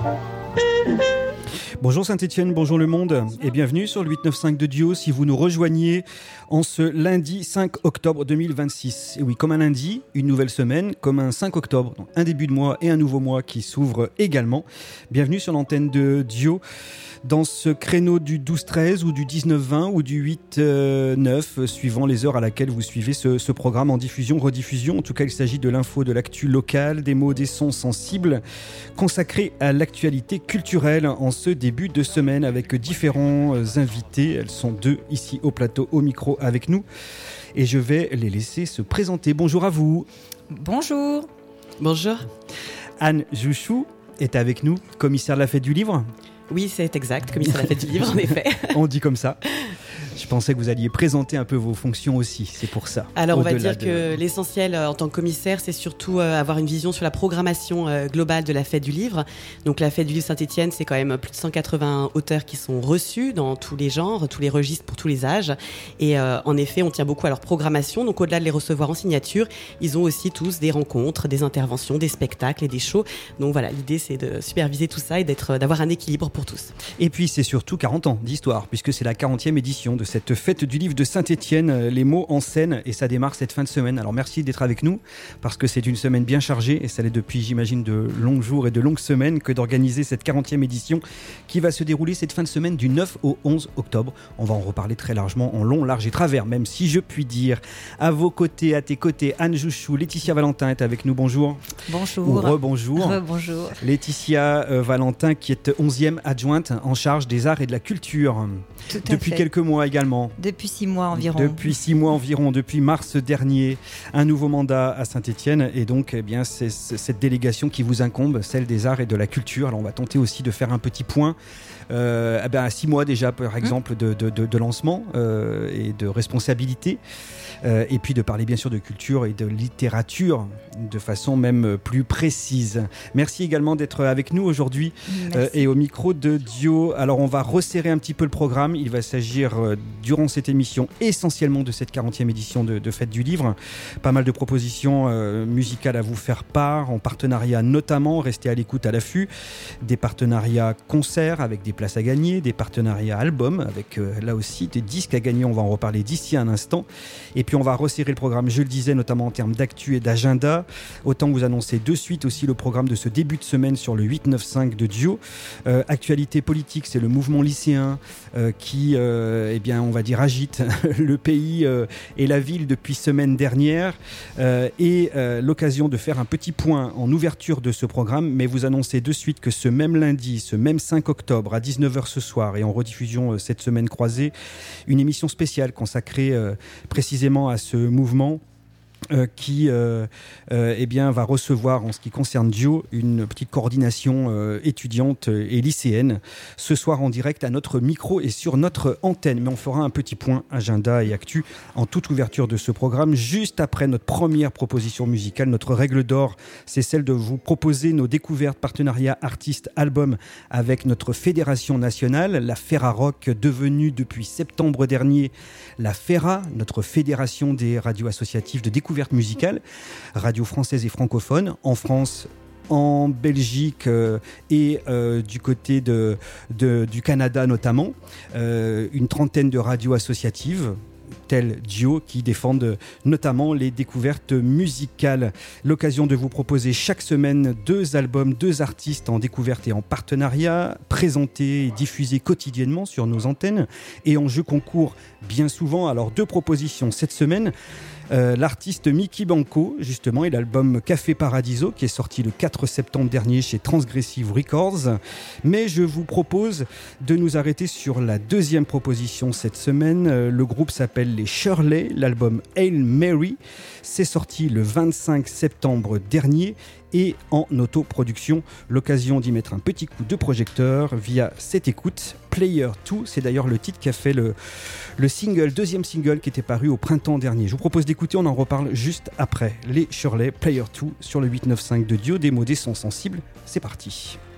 Bonjour Saint-Étienne, bonjour le monde et bienvenue sur le 895 de Dio si vous nous rejoignez en ce lundi 5 octobre 2026. Et oui, comme un lundi, une nouvelle semaine, comme un 5 octobre, donc un début de mois et un nouveau mois qui s'ouvre également. Bienvenue sur l'antenne de Dio dans ce créneau du 12-13 ou du 19-20 ou du 8-9 suivant les heures à laquelle vous suivez ce programme en diffusion, rediffusion. En tout cas, il s'agit de l'info, de l'actu locale, des mots, des sons sensibles consacrés à l'actualité culturelle en ce début de semaine avec différents invités. Elles sont deux ici au plateau, au micro avec nous et je vais les laisser se présenter. Bonjour à vous. Bonjour. Bonjour. Anne Jouchou est avec nous, commissaire de la Fête du Livre. Oui, c'est exact, commissaire de la Fête du Livre, en effet. On dit comme ça. Je pensais que vous alliez présenter un peu vos fonctions aussi, c'est pour ça. Alors on va dire que l'essentiel en tant que commissaire, c'est surtout avoir une vision sur la programmation globale de la Fête du Livre. Donc la Fête du Livre Saint-Étienne, c'est quand même plus de 180 auteurs qui sont reçus dans tous les genres, tous les registres pour tous les âges. Et en effet, on tient beaucoup à leur programmation. Donc au-delà de les recevoir en signature, ils ont aussi tous des rencontres, des interventions, des spectacles et des shows. Donc voilà, l'idée c'est de superviser tout ça et d'avoir un équilibre pour tous. Et puis c'est surtout 40 ans d'histoire, puisque c'est la 40e édition de cette Fête du Livre de Saint-Étienne, les mots en scène, et ça démarre cette fin de semaine. Alors merci d'être avec nous, parce que c'est une semaine bien chargée, et ça l'est depuis, j'imagine, de longs jours et de longues semaines que d'organiser cette 40e édition qui va se dérouler cette fin de semaine du 9 au 11 octobre. On va en reparler très largement, en long, large et travers, même si je puis dire. À vos côtés, à tes côtés, Anne Jouchou, Laetitia Valentin est avec nous. Bonjour. Bonjour. Rebonjour. Rebonjour. Laetitia Valentin qui est 11e adjointe en charge des arts et de la culture. Tout à depuis fait. Quelques mois également. Depuis 6 mois environ. Depuis mars dernier, un nouveau mandat à Saint-Étienne et donc eh bien, c'est cette délégation qui vous incombe, celle des arts et de la culture. Alors on va tenter aussi de faire un petit point à 6 mois déjà par exemple de lancement et de responsabilité et puis de parler bien sûr de culture et de littérature de façon même plus précise. Merci également d'être avec nous aujourd'hui et au micro de Dio. Alors on va resserrer un petit peu le programme. Il va s'agir durant cette émission essentiellement de cette 40e édition de Fête du Livre. Pas mal de propositions musicales à vous faire part, en partenariat notamment, restez à l'écoute, à l'affût, des partenariats concerts avec des places à gagner, des partenariats albums avec là aussi des disques à gagner, on va en reparler d'ici un instant. Et puis on va resserrer le programme, je le disais, notamment en termes d'actu et d'agenda. Autant vous annoncer de suite aussi le programme de ce début de semaine sur le 895 de Dio. Actualité politique, c'est le mouvement lycéen qui, eh bien, on va dire, agite le pays et la ville depuis semaine dernière et l'occasion de faire un petit point en ouverture de ce programme, mais vous annoncez de suite que ce même lundi, ce même 5 octobre à 19h ce soir et en rediffusion cette semaine croisée, une émission spéciale consacrée précisément à ce mouvement qui eh bien, va recevoir en ce qui concerne Dio une petite coordination étudiante et lycéenne ce soir en direct à notre micro et sur notre antenne. Mais on fera un petit point agenda et actu en toute ouverture de ce programme juste après notre première proposition musicale. Notre règle d'or, c'est celle de vous proposer nos découvertes, partenariats, artistes, albums avec notre fédération nationale, la Ferrarock, devenue depuis septembre dernier la FERA, notre fédération des radios associatives de découverte musicale, radio française et francophone, en France, en Belgique et du côté du Canada notamment, une trentaine de radios associatives telles Dio qui défendent notamment les découvertes musicales. L'occasion de vous proposer chaque semaine 2 albums, 2 artistes en découverte et en partenariat, présentés et diffusés quotidiennement sur nos antennes et en jeu concours bien souvent. Alors 2 propositions cette semaine. L'artiste Mickey Banco, justement, et l'album Café Paradiso, qui est sorti le 4 septembre dernier chez Transgressive Records. Mais je vous propose de nous arrêter sur la 2e proposition cette semaine. Le groupe s'appelle les Shirley, l'album Hail Mary. C'est sorti le 25 septembre dernier et en autoproduction. L'occasion d'y mettre un petit coup de projecteur via cette écoute. Player 2, c'est d'ailleurs le titre qui a fait le single, 2e single qui était paru au printemps dernier. Je vous propose d'écouter, on en reparle juste après. Les Shirley, Player 2 sur le 895 de Dio, des mots, des sons sensibles. C'est parti.